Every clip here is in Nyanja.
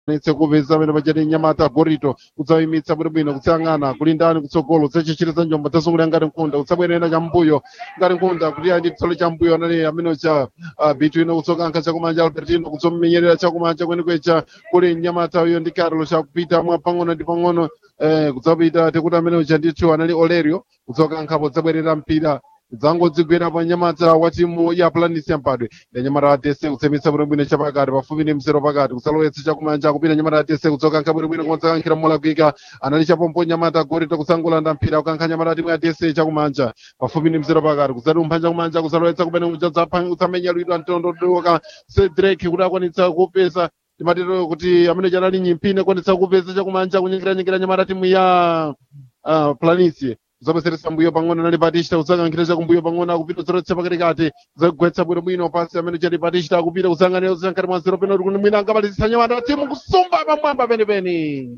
kupeza amene pachati nyamata gorito kudzayimitsa bwinobwino kutsayang'ana kuli ndani kutsogolo kudzachitiriza njomba dzasungulira ngati nkunda kudzabwerera chambuyo ngati nkunda kuti andi tsolo chambuyo anali amene cha between kutsokankha chakumanja Albertino kudzomenyerera chakumanja kwenikwecha kuli nyamata uyo ndi Carlos chakupita mwa pang'ono ndi pang'ono kudzapita tekuti amene uja ndithu anali Olerio kudzokankhapo dzabwerera mpira dzangodzigwera pa nyamata wa timu ya Planície Mpadwe ya nyamata atese kutsemitsa bwinobwino chapakati pafupi ndi mzero pakati kusalowetsa chakumanja kupita nyamata atese kudzokankha bwinobwino kodzokankhira molakwika anali chapompo nyamata gorito kusangolanda mpira kukankha nyamata timu ya atese chakumanja pafupi ndi mzero pakati kusadumpha chakumanja kusalowetsa kumene kutsamenya lwidwa mtondodoka Cedric kuti akwanitsa kupeza timatero kuti amene chanali nyimpine kwanitsa kupeza chakumanja kunyengera nyamata timu ya Planície zapeseresa mbuyo pang'ono nali Batista kusakankhira chakumbuyo pang'ono akupita kudzalowetsa pakatikati zagwetsa bwinobwino pasi amene chati Batista akupita kusanganira kusankha mwa zero penalty kuti mwina angapalitsa nyamata timu kusumba pamwamba penipeni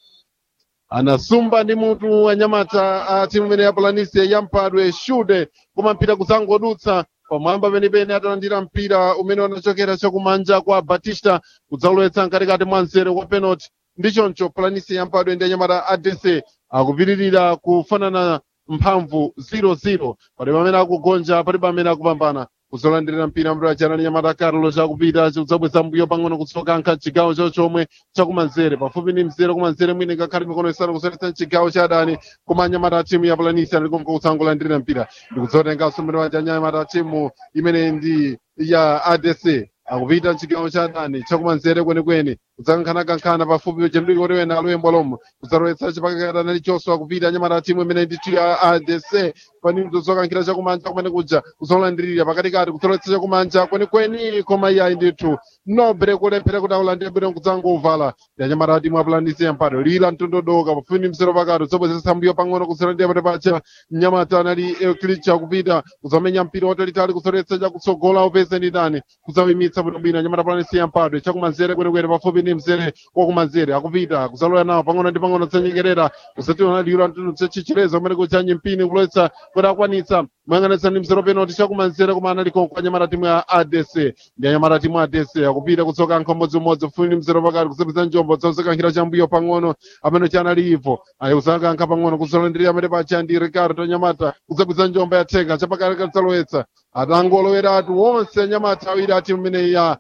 anasumba ndi mutu wa nyamata a timu imene ya Planície ya Mpadwe Shude koma mpira kusangodutsa pamwamba penipeni atalandira mpira umene unachokera chakumanja kwa Batista kudzalowetsa mkatikati mwa nzero kwa penalty ndichoncho Planície ya Mpadwe ndi anyamata ADC akupitirira kufanana mphamvu 0-0 palibe amene akugonja palibe amene akupambana kuzolandirira mpira mpira chanali nyamata Carlos akupita kudzabweza mbuyo pang'ono kutsokankha chigawo chochomwe chakumanzere pafupi ndi mzere kumanzere mwine ngakhale mikono isanu kusoletsa chigawo cha adani koma anyamata timu ya Planície ali konko kutsangolandirira mpira ndikudzotenganso mbere waja anyamata timu imene ndi ya ADC akupita mchigawo cha adani chakumanzere kwenikweni kudzakankhanakankhanana pafupi chemdiki kuti wena aluyembo lomwe kudzalowetsa chipakakata nali chonso akupita anyamata timu imene ndithu ya ADC pani kudzokankhira chakumanja kumene kuja kuzolandirira pakatikati kudzalowetsa chakumanja kwenikweni koma iyayi ndithu nobre kulephera kuti akulandire bwino kudzangovala ndi anyamata timu ya Planície Mpadwe lila mtondodoka pafupi ndi mzero pakati kudzabwezesa mbuyo pang'ono kuzolandira pati pacha nyamata anali Euclid akupita kudzamenya mpira watalitali kudzalowetsa chakutsogola upeze ndi dani kudzawimitsa bwinobwino anyamata Planície Mpadwe chakumanzere kwenikweni pafupi ndi mzere wakumanzere akupita kuzaloya nawo pang'ono ndi pang'ono tsanyengerera kusationa liula mtundu chichereza kumene kuchanye mpini kulowetsa kuti akwanitsa moyang'anitsa ndi mzero penalty chakumanzere koma anali konko anyamata timu ya ADC ndi anyamata timu ya ADC akupita kutsokankha mmodzimmodzi pafupi ndi mzero pakati kusapitsa njombo dzakusakankhira chambuyo pang'ono amene chanali ivo ayi kusakankha pang'ono kuzolandirira amene pacha ndi Ricardo anyamata kusapitsa njombo yatheka chapakati kadzalowetsa atangoloweratu onse anyamata awiri a timu imene ya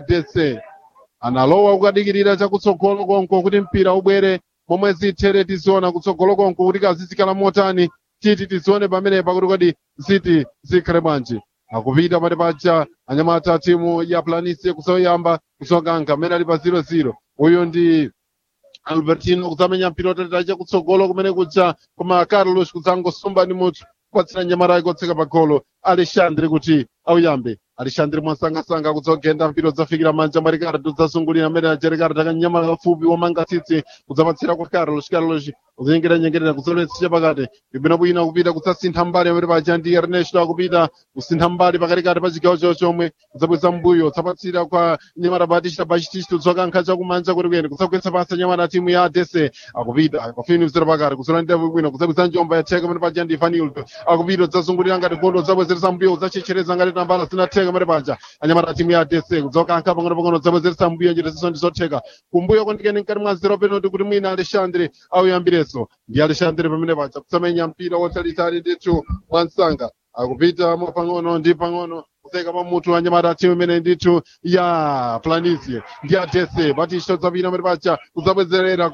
ADC analowa kukadikirira chakutsogolo konko kuti mpira ubwere momwe zithere tiziona kutsogolo konko kuti kazizikala motani titi tizione pamenepa kuti kodi ziti zikhale bwanji akupita pati paja anyamata timu ya Planície kusoyamba kusokankha amene ali pa 0-0 uyu ndi Albertino kudzamenya mpira otalitali chakutsogolo kumene kuja koma Carlos kudzangosumba ndi mutu kupatsira nyamata yake otseka pa golo Alexandre kuti auyambe Alexandre mwasangasanga kudzogenda mpira udzafikira manja mwa Ricardo udzasungulira amene aja Ricardo akanyamala kafupi womanga tsitsi kudzapatsira kwa Carlos kuzengeranyengera kudzalowetsa chapakati bwinobwino kupita kudzasintha mbali amene paja ndi Ernesto akupita kusintha mbali pakatikati pa chigawo chochomwe kudzabweza mbuyo udzapatsira kwa nyamata Batista udzokankha chakumanja kwenikweni kudzagwetsa pansi nyamata timu ya ADC akupita pafupi mzero pakati kuzolandira bwino kudzabweza njomba yatheka amene paja ndi Vanildo akupita udzasungulira ngati gondo udzabwezeresa mbuyo udzachechereza ngati tambala zinatheka amene paja anyamata timu ya ADC kudzokankha pang'ono udzabwezeresa mbuyo njira ndizotheka kumbuyo kwenikweni mkati mwa zero penalty kuti mwina Alexandre auyambireso ndi Alexandre pamene paja kusamenya mpira wotalitali ndithu mwansanga akupita pang'ono ndi pang'ono kutseka pa mutu wa nyamata timu imene ndithu ya Planície ndi ADC Batista udzapita amene paja kudzabwezerera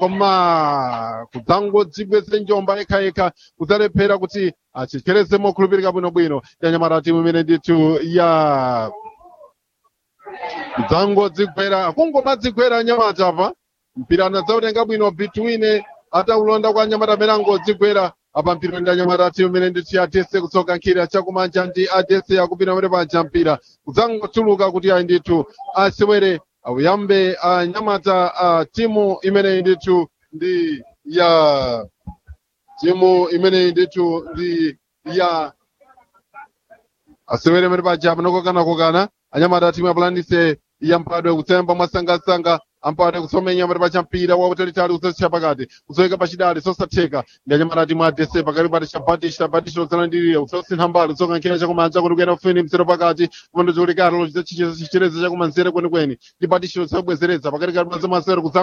koma kudzangodzigwetse njomba yekhayekha kudzalephera kuti achechereze mokhulupirika bwinobwino ya nyamata timu imene ndithu ya kudzangodzigwera kungomadzigwera nyamata apa mpira anadzautenga bwino between ataulonda kwa nyamata amene angodzigwera apa mpira ndi anyamata timu imene ndithu ya ADC kutsokankhira chakumanja ndi ADC akupita amene paja mpira kudzangotuluka kuti ayi ndithu asewere auyambe anyamata timu imene ndithu ndi ya asewere amene paja panokokana anyamata timu ya Planície ya Mpadwe kutsemba mwasangasanga ampade kusomenya pati pacha mpira wautalitali kuzocha pakati kuzoyika pachidali zosatheka ndi anyamata timu adese pakati pati cha batista uzalandirira uzosintha mbali uzokankhira chakumanja kuti kuyenda ufuni mzero pakati kumando cholikalo chicherezo chakumanzere kwenikweni ndi batista uzabwezeretsa pakati kati mazero